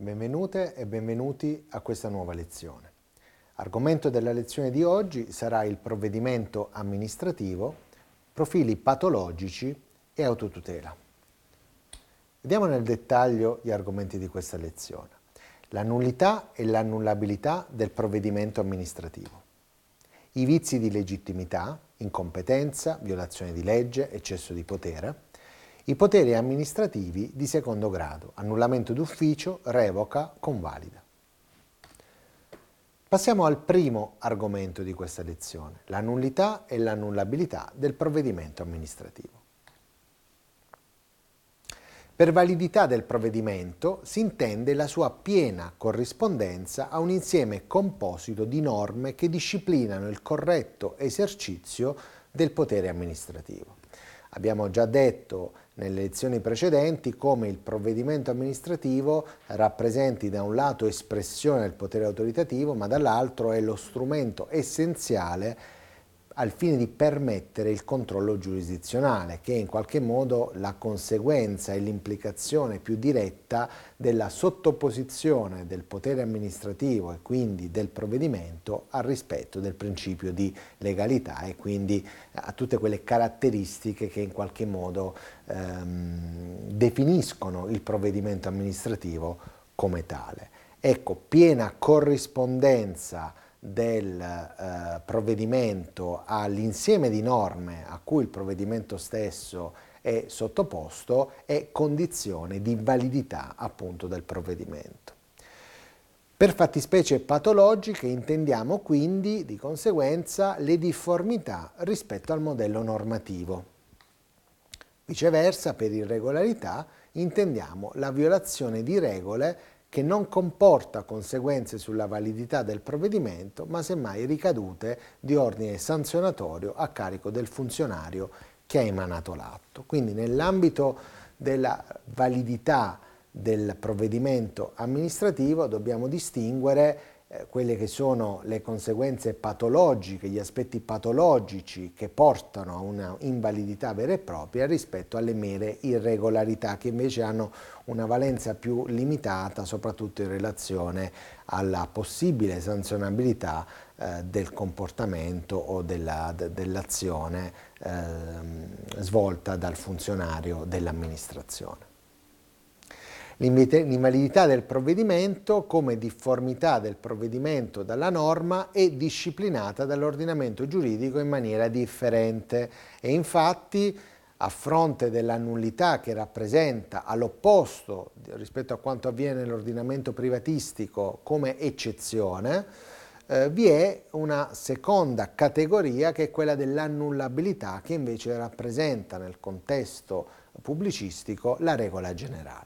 Benvenute e benvenuti a questa nuova lezione. Argomento della lezione di oggi sarà il provvedimento amministrativo, profili patologici e autotutela. Vediamo nel dettaglio gli argomenti di questa lezione. La nullità e l'annullabilità del provvedimento amministrativo. I vizi di legittimità, incompetenza, violazione di legge, eccesso di potere. I poteri amministrativi di secondo grado, annullamento d'ufficio, revoca, convalida. Passiamo al primo argomento di questa lezione, la nullità e l'annullabilità del provvedimento amministrativo. Per validità del provvedimento si intende la sua piena corrispondenza a un insieme composito di norme che disciplinano il corretto esercizio del potere amministrativo. Abbiamo già detto nelle lezioni precedenti come il provvedimento amministrativo rappresenti da un lato espressione del potere autoritativo, ma dall'altro è lo strumento essenziale al fine di permettere il controllo giurisdizionale, che è in qualche modo la conseguenza e l'implicazione più diretta della sottoposizione del potere amministrativo e quindi del provvedimento al rispetto del principio di legalità e quindi a tutte quelle caratteristiche che in qualche modo definiscono il provvedimento amministrativo come tale. Ecco, piena corrispondenza del provvedimento all'insieme di norme a cui il provvedimento stesso è sottoposto è condizione di validità appunto del provvedimento. Per fattispecie patologiche intendiamo quindi di conseguenza le difformità rispetto al modello normativo. Viceversa, per irregolarità intendiamo la violazione di regole che non comporta conseguenze sulla validità del provvedimento, ma semmai ricadute di ordine sanzionatorio a carico del funzionario che ha emanato l'atto. Quindi nell'ambito della validità del provvedimento amministrativo dobbiamo distinguere quelle che sono le conseguenze patologiche, gli aspetti patologici che portano a una invalidità vera e propria rispetto alle mere irregolarità che invece hanno una valenza più limitata, soprattutto in relazione alla possibile sanzionabilità del comportamento o dell'azione svolta dal funzionario dell'amministrazione. L'invalidità del provvedimento come difformità del provvedimento dalla norma è disciplinata dall'ordinamento giuridico in maniera differente e infatti a fronte della nullità che rappresenta all'opposto rispetto a quanto avviene nell'ordinamento privatistico come eccezione, vi è una seconda categoria che è quella dell'annullabilità che invece rappresenta nel contesto pubblicistico la regola generale.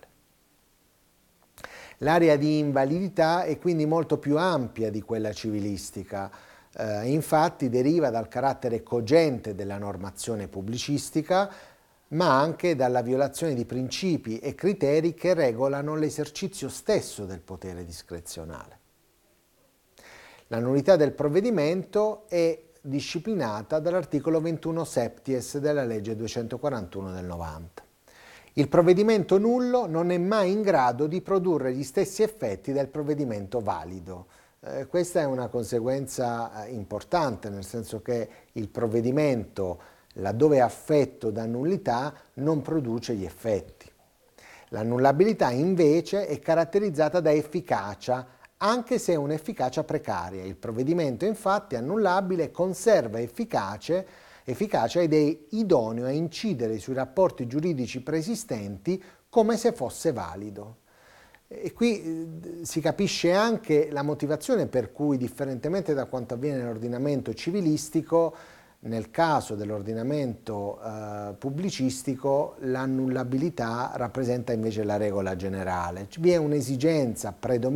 L'area di invalidità è quindi molto più ampia di quella civilistica, infatti deriva dal carattere cogente della normazione pubblicistica, ma anche dalla violazione di principi e criteri che regolano l'esercizio stesso del potere discrezionale. La nullità del provvedimento è disciplinata dall'articolo 21 septies della legge 241 del 90. Il provvedimento nullo non è mai in grado di produrre gli stessi effetti del provvedimento valido. Questa è una conseguenza importante, nel senso che il provvedimento, laddove è affetto da nullità, non produce gli effetti. L'annullabilità invece è caratterizzata da efficacia, anche se è un'efficacia precaria. Il provvedimento infatti annullabile conserva efficacia ed è idoneo a incidere sui rapporti giuridici preesistenti come se fosse valido. E qui si capisce anche la motivazione per cui, differentemente da quanto avviene nell'ordinamento civilistico, nel caso dell'ordinamento pubblicistico l'annullabilità rappresenta invece la regola generale. Vi è un'esigenza predominante